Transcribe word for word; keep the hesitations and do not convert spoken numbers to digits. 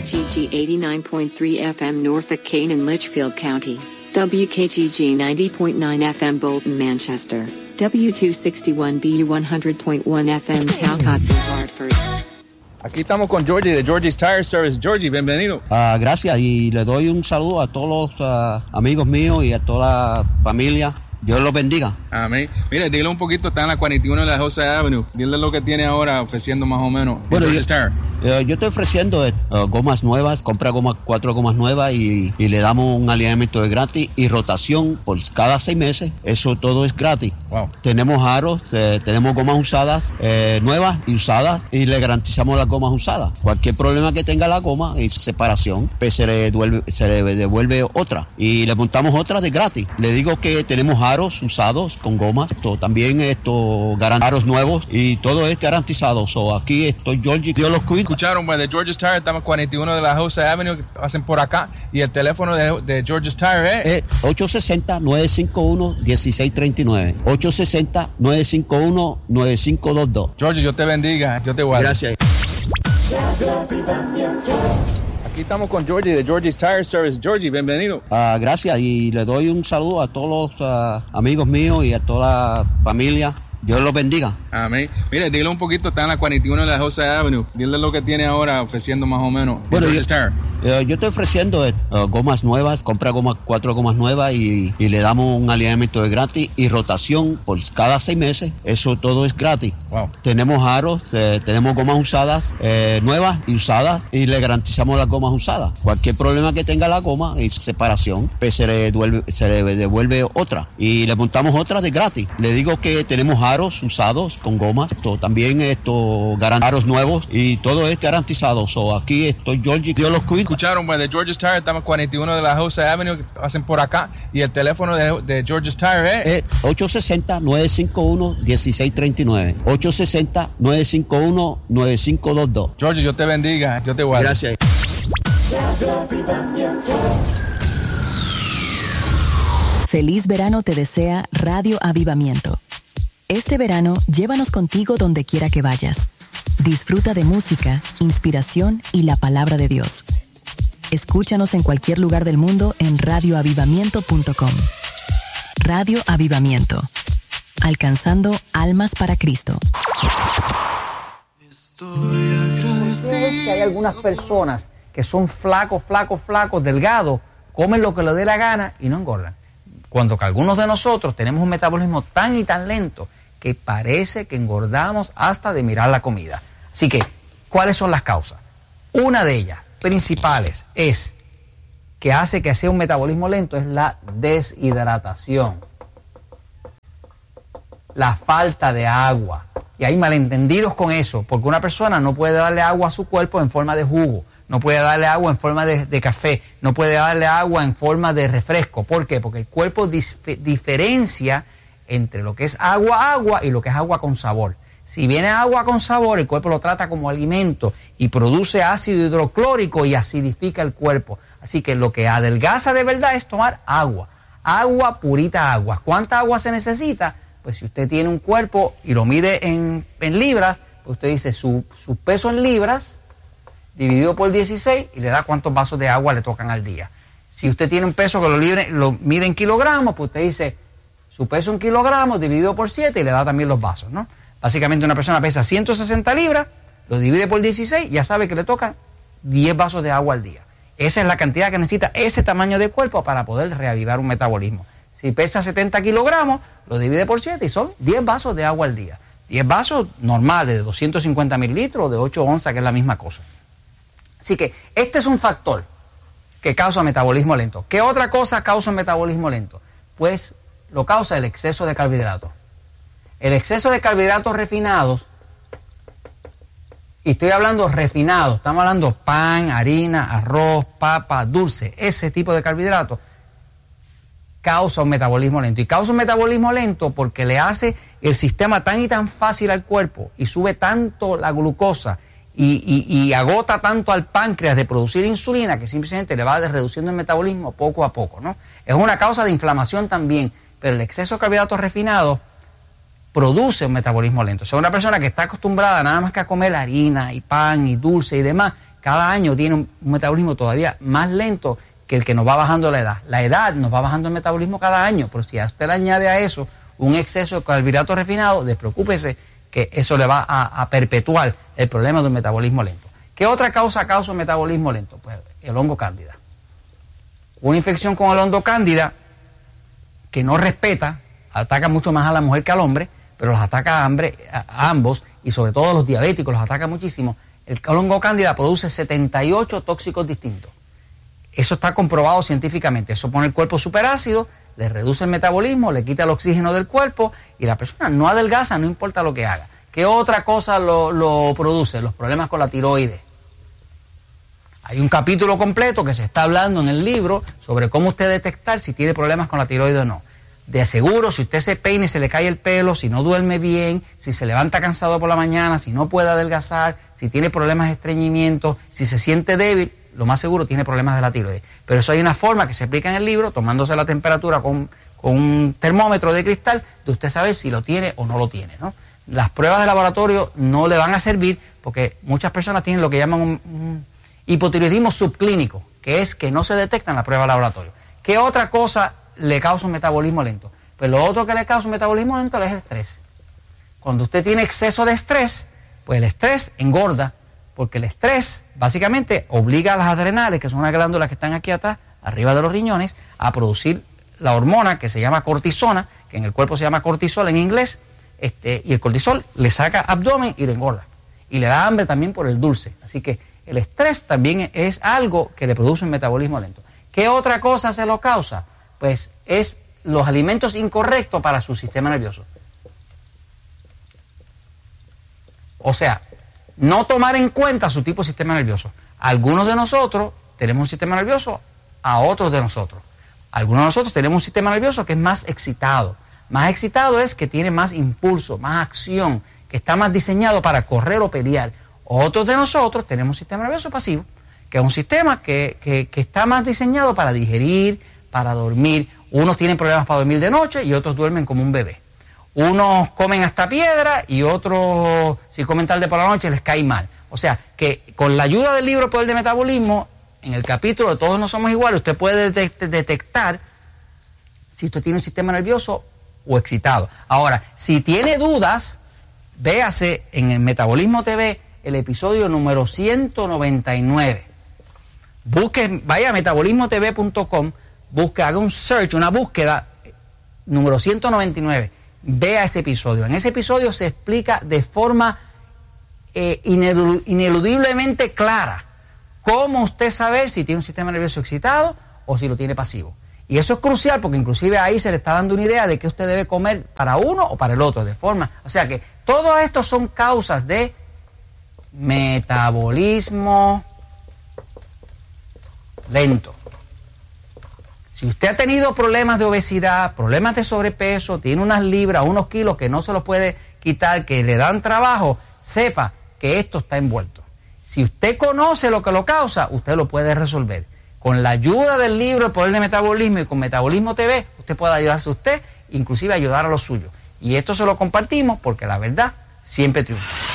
G G eighty-nine point three F M Norfolk, Kane and Litchfield County. W K G G ninety point nine F M Bolton, Manchester. W two sixty-one B U one hundred point one F M Talcott, Hartford. Aquí estamos con Georgie de Georgie's Tire Service. Georgie, bienvenido. Uh, gracias, y le doy un saludo a todos los uh, amigos míos y a toda la familia. Dios los bendiga. Amén. Mire, dile un poquito, está en la cuarenta y uno de la Jose Avenue. Dile lo que tiene ahora ofreciendo más o menos. Bueno, yo, uh, yo estoy ofreciendo uh, gomas nuevas, compra gomas, cuatro gomas nuevas y, y le damos un alineamiento de gratis y rotación por cada seis meses. Eso todo es gratis. Wow. Tenemos aros, eh, tenemos gomas usadas, eh, nuevas y usadas, y le garantizamos las gomas usadas. Cualquier problema que tenga la goma y separación, pues se le devuelve, se le devuelve otra y le montamos otra de gratis. Le digo que tenemos aros usados con gomas, esto, también esto, aros nuevos y todo es garantizado. So, aquí estoy Georgie, Dios los cuida. Escucharon, pues, de George's Tire, estamos cuarenta y uno de la Jose Avenue, que hacen por acá, y el teléfono de, de George's Tire es... Eh, ocho seis cero, nueve cinco uno, uno seis tres nueve. ocho seis cero, nueve cinco uno, nueve cinco dos dos. Georgie, yo te bendiga, yo te guardo. Gracias. Aquí estamos con Georgie de Georgie's Tire Service. Georgie, bienvenido. Uh, gracias, y le doy un saludo a todos los uh, amigos míos y a toda la familia. Dios los bendiga. Amén. Mire, dile un poquito, está en la cuarenta y uno de la Jose Avenue. Dile lo que tiene ahora ofreciendo más o menos. Bueno, yo, uh, yo estoy ofreciendo uh, gomas nuevas, compra gomas, cuatro gomas nuevas y, y le damos un alineamiento de gratis y rotación por cada seis meses. Eso todo es gratis. Wow. Tenemos aros, eh, tenemos gomas usadas, eh, nuevas y usadas, y le garantizamos las gomas usadas. Cualquier problema que tenga la goma y separación, pues se le devuelve, se le devuelve otra y le montamos otra de gratis. Le digo que tenemos aros usados con gomas, esto, también esto, aros nuevos y todo es garantizado. So, aquí estoy Georgie, Dios los cuida. Escucharon, pues, de George's Tire, estamos cuarenta y uno de la Jose Avenue, que hacen por acá, y el teléfono de, de George's Tire es... Eh, ocho seis cero, nueve cinco uno, uno seis tres nueve. ocho seis cero, nueve cinco uno, nueve cinco dos dos. Georgie, yo te bendiga, yo te guardo. Gracias. Feliz verano te desea Radio Avivamiento. Este verano, llévanos contigo donde quiera que vayas. Disfruta de música, inspiración y la palabra de Dios. Escúchanos en cualquier lugar del mundo en radio avivamiento punto com. Radio Avivamiento. Alcanzando almas para Cristo. Es que hay algunas personas que son flacos, flacos, flacos, delgados, comen lo que les dé la gana y no engordan. Cuando que algunos de nosotros tenemos un metabolismo tan y tan lento que parece que engordamos hasta de mirar la comida. Así que, ¿cuáles son las causas? Una de ellas, principales, es que hace que sea un metabolismo lento, es la deshidratación. La falta de agua. Y hay malentendidos con eso, porque una persona no puede darle agua a su cuerpo en forma de jugo, no puede darle agua en forma de, de café, no puede darle agua en forma de refresco. ¿Por qué? Porque el cuerpo dif- diferencia entre lo que es agua, agua y lo que es agua con sabor. Si viene agua con sabor, el cuerpo lo trata como alimento y produce ácido hidroclórico y acidifica el cuerpo. Así que lo que adelgaza de verdad es tomar agua. Agua, purita agua. ¿Cuánta agua se necesita? Pues si usted tiene un cuerpo y lo mide en, en libras, pues usted dice su, su peso en libras dividido por dieciséis y le da cuántos vasos de agua le tocan al día. Si usted tiene un peso que lo, libre, lo mide en kilogramos, pues usted dice su peso en kilogramos dividido por siete y le da también los vasos, ¿no? Básicamente una persona pesa ciento sesenta libras, lo divide por dieciséis, ya sabe que le tocan diez vasos de agua al día. Esa es la cantidad que necesita ese tamaño de cuerpo para poder reavivar un metabolismo. Si pesa setenta kilogramos, lo divide por siete y son diez vasos de agua al día. diez vasos normales de doscientos cincuenta mililitros o de ocho onzas, que es la misma cosa. Así que este es un factor que causa metabolismo lento. ¿Qué otra cosa causa un metabolismo lento? Pues lo causa el exceso de carbohidratos. El exceso de carbohidratos refinados, y estoy hablando refinados, estamos hablando pan, harina, arroz, papa, dulce, ese tipo de carbohidratos, causa un metabolismo lento. Y causa un metabolismo lento porque le hace el sistema tan y tan fácil al cuerpo y sube tanto la glucosa y, y, y agota tanto al páncreas de producir insulina que simplemente le va reduciendo el metabolismo poco a poco, ¿no? Es una causa de inflamación también, pero el exceso de carbohidratos refinados produce un metabolismo lento. O sea, una persona que está acostumbrada nada más que a comer harina y pan y dulce y demás, cada año tiene un, un metabolismo todavía más lento que el que nos va bajando la edad. La edad nos va bajando el metabolismo cada año, pero si a usted le añade a eso un exceso de carbohidratos refinados, despreocúpese que eso le va a, a perpetuar el problema del metabolismo lento. ¿Qué otra causa causa el metabolismo lento? Pues el hongo cándida. Una infección con el hongo cándida que no respeta, ataca mucho más a la mujer que al hombre, pero los ataca a, hambre, a ambos, y sobre todo a los diabéticos los ataca muchísimo. El hongo cándida produce setenta y ocho tóxicos distintos. Eso está comprobado científicamente. Eso pone el cuerpo superácido, le reduce el metabolismo, le quita el oxígeno del cuerpo y la persona no adelgaza, no importa lo que haga. ¿Qué otra cosa lo, lo produce? Los problemas con la tiroides. Hay un capítulo completo que se está hablando en el libro sobre cómo usted detectar si tiene problemas con la tiroides o no. De seguro, si usted se peina y se le cae el pelo, si no duerme bien, si se levanta cansado por la mañana, si no puede adelgazar, si tiene problemas de estreñimiento, si se siente débil, lo más seguro tiene problemas de la tiroides. Pero eso hay una forma que se explica en el libro, tomándose la temperatura con, con un termómetro de cristal, de usted saber si lo tiene o no lo tiene, ¿no? Las pruebas de laboratorio no le van a servir porque muchas personas tienen lo que llaman un, un hipotiroidismo subclínico, que es que no se detecta en la prueba de laboratorio. ¿Qué otra cosa le causa un metabolismo lento? Pues lo otro que le causa un metabolismo lento es el estrés. Cuando usted tiene exceso de estrés, pues el estrés engorda, porque el estrés básicamente obliga a las adrenales, que son unas glándulas que están aquí atrás, arriba de los riñones, a producir la hormona que se llama cortisona, que en el cuerpo se llama cortisol en inglés, este, y el cortisol le saca abdomen y le engorda. Y le da hambre también por el dulce. Así que el estrés también es algo que le produce un metabolismo lento. ¿Qué otra cosa se lo causa? Pues es los alimentos incorrectos para su sistema nervioso. O sea, no tomar en cuenta su tipo de sistema nervioso. Algunos de nosotros tenemos un sistema nervioso a otros de nosotros. Algunos de nosotros tenemos un sistema nervioso que es más excitado. Más excitado es que tiene más impulso, más acción, que está más diseñado para correr o pelear. Otros de nosotros tenemos un sistema nervioso pasivo, que es un sistema que, que, que está más diseñado para digerir, para dormir. Unos tienen problemas para dormir de noche y otros duermen como un bebé. Unos comen hasta piedra y otros, si comen tarde por la noche, les cae mal. O sea, que con la ayuda del libro Poder de Metabolismo, en el capítulo de Todos no somos iguales, usted puede detectar si usted tiene un sistema nervioso o excitado. Ahora, si tiene dudas, véase en el Metabolismo T V el episodio número ciento noventa y nueve. Busque, vaya a metabolismo t v punto com, busque, haga un search, una búsqueda, número ciento noventa y nueve. Vea ese episodio. En ese episodio se explica de forma eh, ineludiblemente clara cómo usted saber si tiene un sistema nervioso excitado o si lo tiene pasivo. Y eso es crucial porque inclusive ahí se le está dando una idea de qué usted debe comer para uno o para el otro, de forma... O sea que todo esto son causas de metabolismo lento. Si usted ha tenido problemas de obesidad, problemas de sobrepeso, tiene unas libras, unos kilos que no se los puede quitar, que le dan trabajo, sepa que esto está envuelto. Si usted conoce lo que lo causa, usted lo puede resolver. Con la ayuda del libro El Poder de Metabolismo y con Metabolismo T V, usted puede ayudarse a usted, inclusive ayudar a los suyos. Y esto se lo compartimos porque la verdad siempre triunfa.